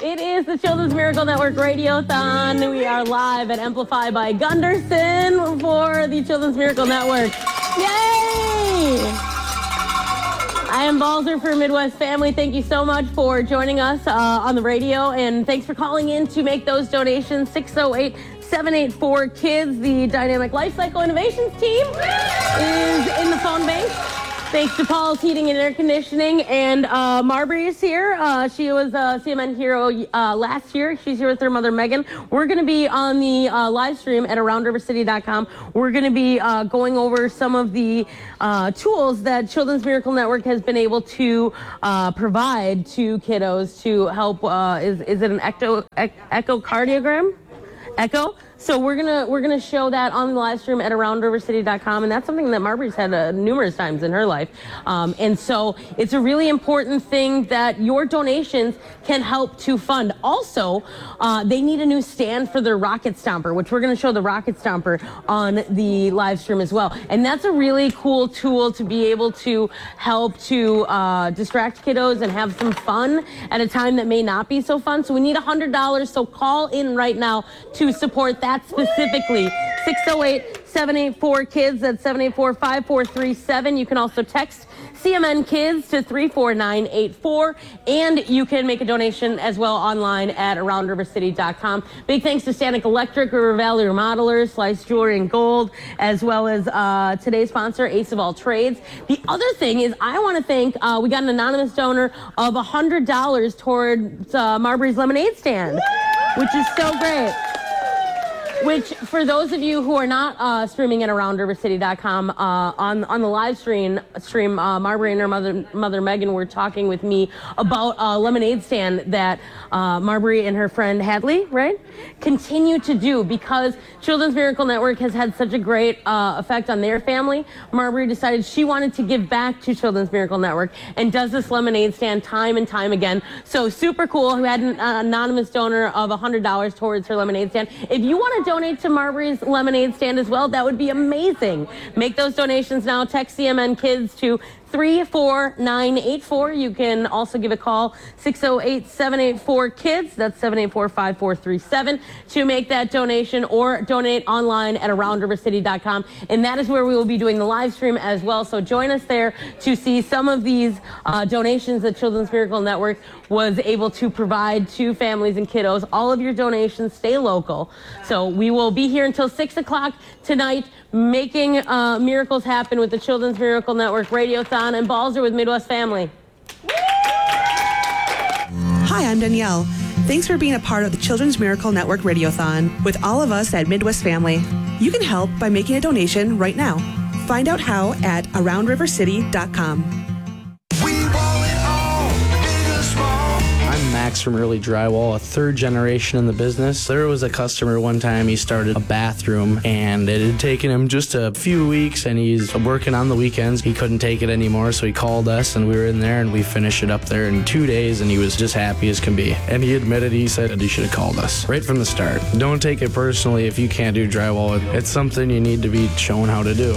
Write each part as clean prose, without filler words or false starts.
It is the Children's Miracle Network Radiothon. We are live at Amplify by Gunderson for the Children's Miracle Network. Yay! I am Balzer for Midwest Family. Thank you so much for joining us on the radio, and thanks for calling in to make those donations. 608-784-KIDS. The Dynamic Life Cycle Innovations team is in the phone bank. Thanks to Paul's Heating and Air Conditioning. And Marbury is here. She was a CMN hero last year. She's here with her mother, Megan. We're going to be on the live stream at AroundRiverCity.com. We're going to be going over some of the tools that Children's Miracle Network has been able to provide to kiddos to help. Is it an echocardiogram? Echo. So we're gonna show that on the live stream at AroundRiverCity.com, and that's something that Marbury's had numerous times in her life. And so it's a really important thing that your donations can help to fund. Also, they need a new stand for their Rocket Stomper, which we're gonna show the Rocket Stomper on the live stream as well. And that's a really cool tool to be able to help to distract kiddos and have some fun at a time that may not be so fun. So we need $100. So call in right now to support that specifically. 608-784-KIDS. That's 784-5437. You can also text CMN Kids to 34984, and you can make a donation as well online at AroundRiverCity.com. Big thanks to Stanek Electric, River Valley Remodelers, Slice Jewelry and Gold, as well as today's sponsor, Ace of All Trades. The other thing is I want to thank, we got an anonymous donor of $100 towards Marbury's Lemonade Stand, which is so great. Which, for those of you who are not streaming at AroundRiverCity.com, on the live stream, Marbury and her mother Megan were talking with me about a lemonade stand that Marbury and her friend Hadley, right, continue to do because Children's Miracle Network has had such a great effect on their family. Marbury decided she wanted to give back to Children's Miracle Network and does this lemonade stand time and time again. So super cool. Who had an anonymous donor of $100 towards her lemonade stand. If you want to donate to Marbury's lemonade stand as well, that would be amazing. Make those donations now. Text CMN Kids to 34984. You can also give a call 608-784-KIDS. That's 784-5437 to make that donation, or donate online at AroundRiverCity.com. And that is where we will be doing the live stream as well. So join us there to see some of these donations that Children's Miracle Network was able to provide to families and kiddos. All of your donations stay local. So we will be here until 6 o'clock tonight, making miracles happen with the Children's Miracle Network Radiothon. And Balzer with Midwest Family. Hi, I'm Danielle. Thanks for being a part of the Children's Miracle Network Radiothon with all of us at Midwest Family. You can help by making a donation right now. Find out how at AroundRiverCity.com. I'm Max from Early Drywall, a third generation in the business. There was a customer one time, he started a bathroom and it had taken him just a few weeks and he's working on the weekends. He couldn't take it anymore, so he called us and we were in there and we finished it up there in 2 days and he was just happy as can be. And he admitted, he said, you should have called us right from the start. Don't take it personally if you can't do drywall. It's something you need to be shown how to do.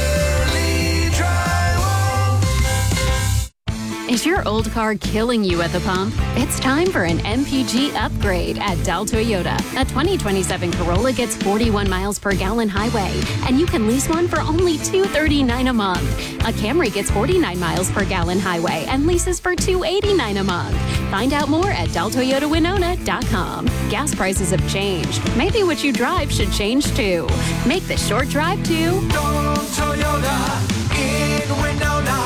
Is your old car killing you at the pump? It's time for an MPG upgrade at Del Toyota. A 2027 Corolla gets 41 miles per gallon highway, and you can lease one for only $239 a month. A Camry gets 49 miles per gallon highway and leases for $289 a month. Find out more at DelToyotaWinona.com. Gas prices have changed. Maybe what you drive should change too. Make the short drive to Del Toyota in Winona.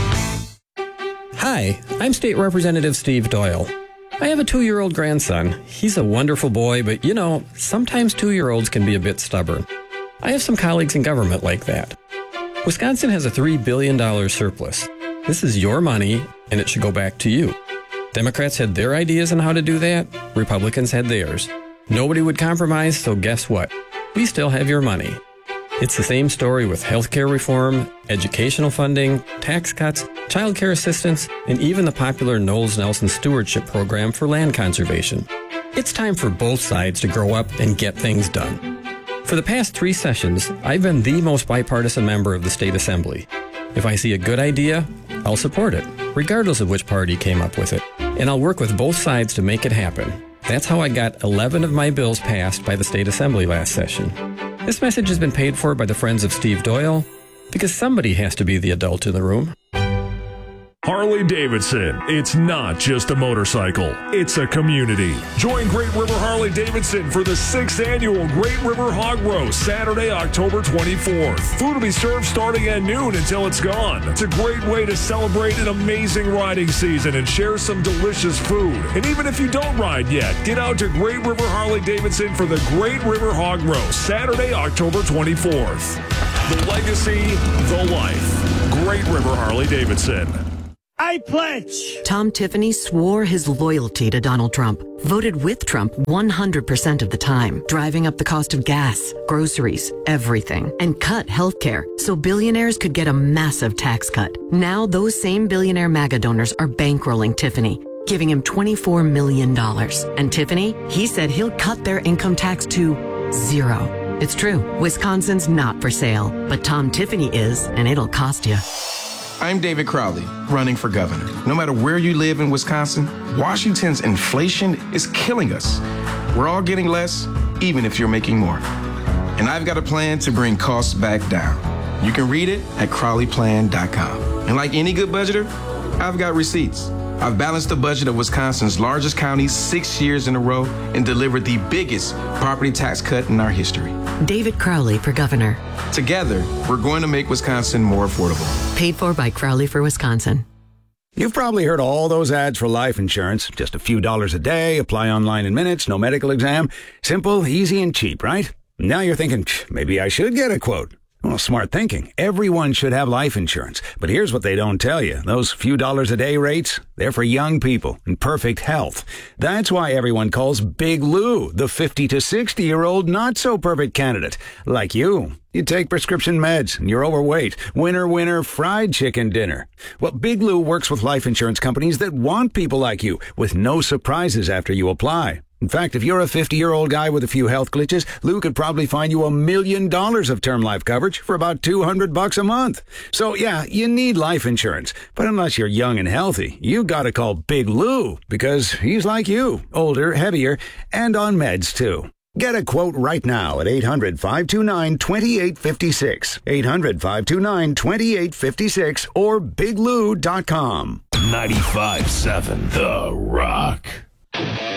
Hi, I'm State Representative Steve Doyle. I have a 2-year-old grandson. He's a wonderful boy, but sometimes 2-year-olds can be a bit stubborn. I have some colleagues in government like that. Wisconsin has a $3 billion surplus. This is your money, and it should go back to you. Democrats had their ideas on how to do that. Republicans had theirs. Nobody would compromise, so guess what? We still have your money. It's the same story with healthcare reform, educational funding, tax cuts, child care assistance, and even the popular Knowles Nelson Stewardship Program for land conservation. It's time for both sides to grow up and get things done. For the past 3 sessions, I've been the most bipartisan member of the State Assembly. If I see a good idea, I'll support it. regardless of which party came up with it. And I'll work with both sides to make it happen. That's how I got 11 of my bills passed by the State Assembly last session. This message has been paid for by the friends of Steve Doyle, because somebody has to be the adult in the room. Harley-Davidson. It's not just a motorcycle. It's a community. Join Great River Harley-Davidson for the 6th annual Great River Hog Roast, Saturday, October 24th. Food will be served starting at noon until it's gone. It's a great way to celebrate an amazing riding season and share some delicious food. And even if you don't ride yet, get out to Great River Harley-Davidson for the Great River Hog Roast, Saturday, October 24th. The legacy, the life. Great River Harley-Davidson. I pledge. Tom Tiffany swore his loyalty to Donald Trump, voted with Trump 100% of the time, driving up the cost of gas, groceries, everything, and cut healthcare so billionaires could get a massive tax cut. Now those same billionaire MAGA donors are bankrolling Tiffany, giving him $24 million. And Tiffany, he said he'll cut their income tax to 0. It's true, Wisconsin's not for sale, but Tom Tiffany is, and it'll cost you. I'm David Crowley, running for governor. No matter where you live in Wisconsin, Washington's inflation is killing us. We're all getting less, even if you're making more. And I've got a plan to bring costs back down. You can read it at CrowleyPlan.com. And like any good budgeter, I've got receipts. I've balanced the budget of Wisconsin's largest county 6 years in a row and delivered the biggest property tax cut in our history. David Crowley for governor. Together, we're going to make Wisconsin more affordable. Paid for by Crowley for Wisconsin. You've probably heard all those ads for life insurance. Just a few dollars a day, apply online in minutes, no medical exam. Simple, easy, and cheap, right? Now you're thinking, maybe I should get a quote. Well, smart thinking. Everyone should have life insurance. But here's what they don't tell you. Those few dollars a day rates, they're for young people in perfect health. That's why everyone calls Big Lou the 50 to 60-year-old not-so-perfect candidate. Like you. You take prescription meds and you're overweight. Winner, winner, fried chicken dinner. Well, Big Lou works with life insurance companies that want people like you with no surprises after you apply. In fact, if you're a 50-year-old guy with a few health glitches, Lou could probably find you $1 million of term life coverage for about $200 a month. So yeah, you need life insurance. But unless you're young and healthy, you gotta call Big Lou because he's like you, older, heavier, and on meds too. Get a quote right now at 800-529-2856. 800-529-2856 or biglou.com. 95.7 The Rock.